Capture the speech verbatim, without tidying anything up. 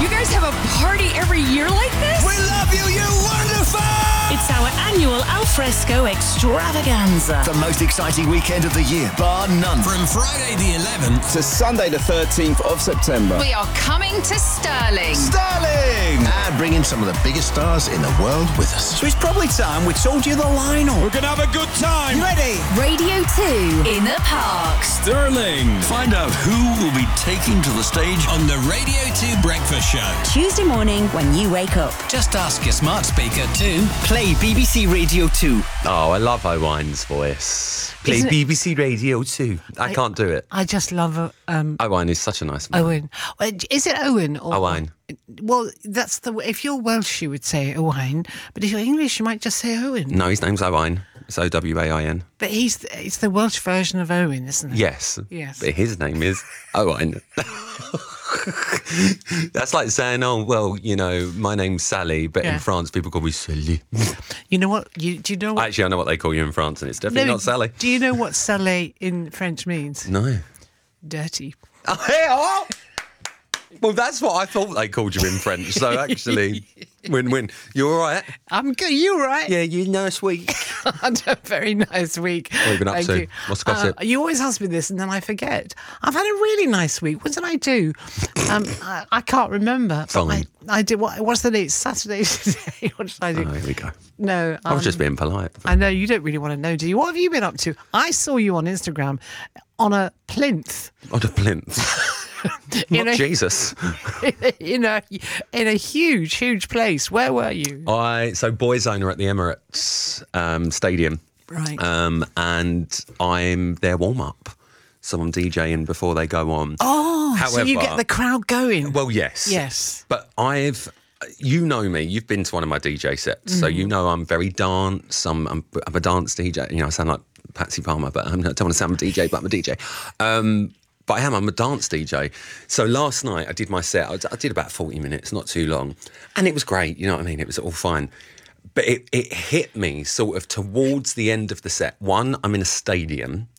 You guys have a party every year like this? We love you, you're wonderful! It's our annual Alfresco extravaganza. The most exciting weekend of the year, bar none. From Friday the eleventh to Sunday the thirteenth of September. We are coming to Stirling. Stirling! And bringing some of the biggest stars in the world with us. So it's probably time we told you the lineup. We're going to have a good time. You ready? Radio two in the park. Stirling. Find out who will be taking to the stage On the Radio two Breakfast Show. Tuesday morning when you wake up. Just ask your smart speaker to Play B B C Radio two. Oh, I love Owain's voice. Play Isn't it- B B C Radio two. I, can't do it. I just love uh, um, Owain is such a nice man. Owen. Well, Is it Owen or Owain. Well, that's the. If you're Welsh, you would say Owain, but if you're English, you might just say Owen. No, his name's Owain. It's O W A I N. But he's it's the Welsh version of Owen, isn't it? Yes. Yes. But his name is Owain. That's like saying, oh, well, you know, my name's Sally, but Yeah. in France people call me Sally. You know what? You do you know what? Actually, I know what they call you in France, and it's definitely No, not Sally. Do you know what Salé in French means? No. Dirty. Oh, hey, oh! Well, that's what I thought they called you in French. So actually, win-win. You all right? I'm good. You all right? Yeah, you nice week. I had a very nice week. What have you been up Thank to? you. What's the gossip? Uh, you always ask me this and then I forget. I've had a really nice week. What did I do? Um, I, I can't remember. But I, Fine. I did. What, what's the date? Saturday today. What did I do? Oh, here we go. No. I was um, just being polite. I know you don't really want to know, do you? What have you been up to? I saw you on Instagram on a plinth. On a plinth. In Not a- Jesus. in a in a huge, huge place. Where were you? I so Boyzone are at the Emirates um, Stadium, Right. um, and I'm their warm up. So I'm DJing before they go on. Oh, so you However- get the crowd going. Well, yes, Yes. But I've, you know me. You've been to one of my D J sets, so you know I'm very dance. I'm, I'm I'm a dance D J. You know, I sound like Patsy Palmer, but I'm, I don't want to sound a D J, but I'm a D J. Um, But I am, I'm a dance D J. So last night I did my set, I d- I did about forty minutes, not too long. And it was great, you know what I mean? It was all fine. But it, it hit me sort of towards the end of the set. One, I'm in a stadium,